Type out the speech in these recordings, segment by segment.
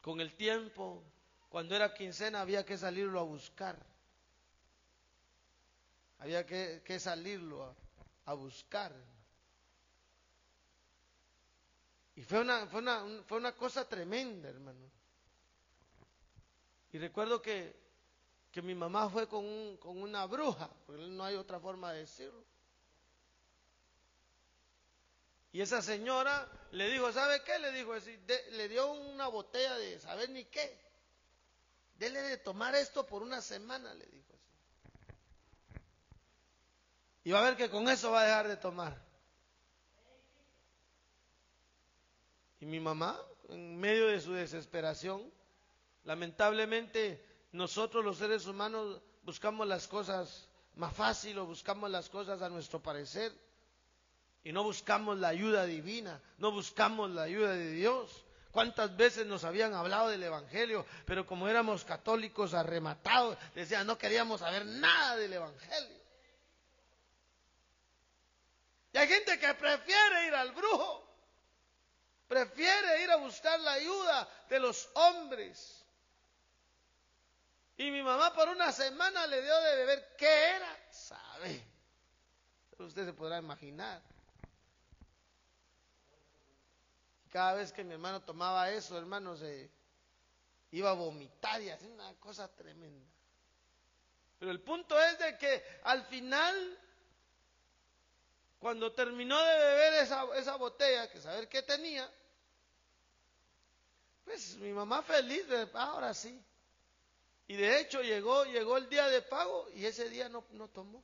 con el tiempo, cuando era quincena, había que salirlo a buscar. Había que salirlo a buscar. Y fue una cosa tremenda, hermano. Y recuerdo que mi mamá fue con una bruja, porque no hay otra forma de decirlo. Y esa señora le dijo, ¿sabe qué? Le dijo, le dio una botella de saber ni qué. Dele de tomar esto por una semana, le dijo así. Y va a ver que con eso va a dejar de tomar. Y mi mamá, en medio de su desesperación, lamentablemente nosotros los seres humanos buscamos las cosas más fáciles, buscamos las cosas a nuestro parecer y no buscamos la ayuda divina, no buscamos la ayuda de Dios. ¿Cuántas veces nos habían hablado del Evangelio? Pero como éramos católicos arrematados, decían, no queríamos saber nada del Evangelio. Y hay gente que prefiere ir al brujo, prefiere ir a buscar la ayuda de los hombres. Y mi mamá por una semana le dio de beber. ¿Qué era? Sabe. Pero usted se podrá imaginar. Cada vez que mi hermano tomaba eso, hermano, se iba a vomitar y hacía una cosa tremenda. Pero el punto es de que al final, cuando terminó de beber esa botella, que saber qué tenía, pues mi mamá feliz, ahora sí. Y de hecho llegó el día de pago y ese día no tomó.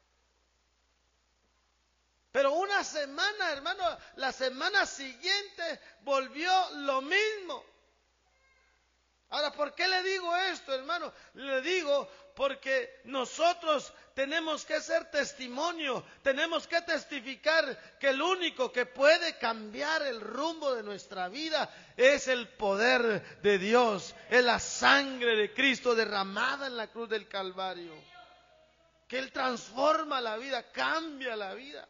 Pero una semana, hermano, la semana siguiente volvió lo mismo. Ahora, ¿por qué le digo esto, hermano? Le digo porque nosotros tenemos que ser testimonio, tenemos que testificar que el único que puede cambiar el rumbo de nuestra vida es el poder de Dios, es la sangre de Cristo derramada en la cruz del Calvario, que Él transforma la vida, cambia la vida.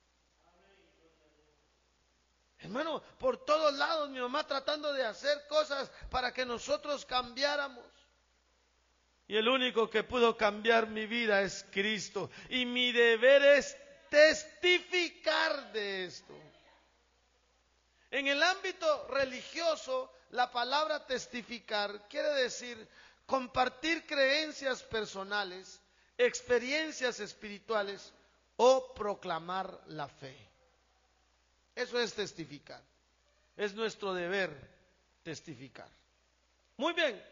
Hermano, por todos lados mi mamá tratando de hacer cosas para que nosotros cambiáramos. Y el único que pudo cambiar mi vida es Cristo. Y mi deber es testificar de esto. En el ámbito religioso, la palabra testificar quiere decir compartir creencias personales, experiencias espirituales o proclamar la fe. Eso es testificar. Es nuestro deber testificar. Muy bien.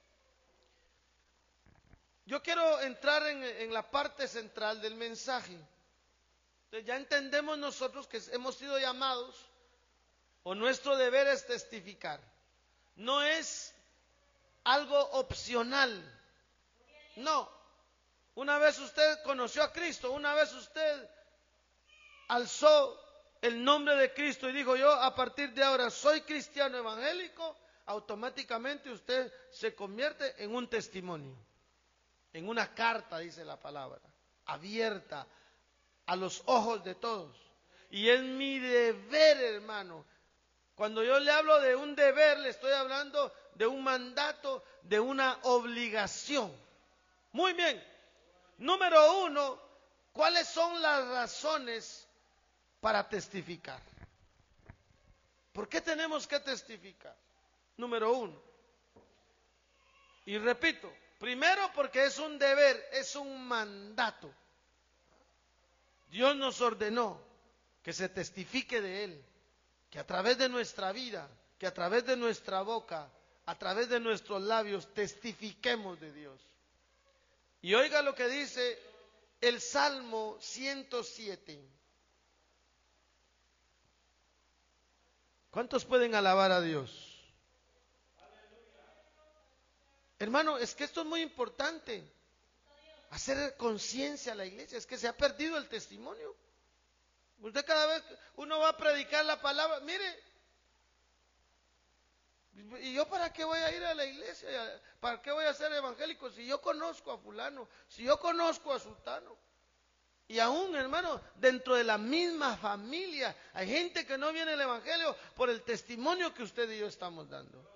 Yo quiero entrar en la parte central del mensaje. Entonces ya entendemos nosotros que hemos sido llamados, o nuestro deber es testificar. No es algo opcional. No. Una vez usted conoció a Cristo, una vez usted alzó el nombre de Cristo y dijo, yo a partir de ahora soy cristiano evangélico, automáticamente usted se convierte en un testimonio, en una carta, dice la palabra, abierta a los ojos de todos. Y es mi deber, hermano. Cuando yo le hablo de un deber, le estoy hablando de un mandato, de una obligación. Muy bien. Número 1, ¿cuáles son las razones para testificar? ¿Por qué tenemos que testificar? Número 1. Y repito, primero porque es un deber, es un mandato. Dios nos ordenó que se testifique de Él, que a través de nuestra vida, que a través de nuestra boca, a través de nuestros labios, testifiquemos de Dios. Y oiga lo que dice el Salmo 107. ¿Cuántos pueden alabar a Dios? Hermano, es que esto es muy importante. Hacer conciencia a la iglesia. Es que se ha perdido el testimonio. Usted cada vez que uno va a predicar la palabra, mire, ¿y yo para qué voy a ir a la iglesia? ¿Para qué voy a ser evangélico? Si yo conozco a fulano, si yo conozco a sultano. Y aún, hermano, dentro de la misma familia hay gente que no viene al evangelio por el testimonio que usted y yo estamos dando.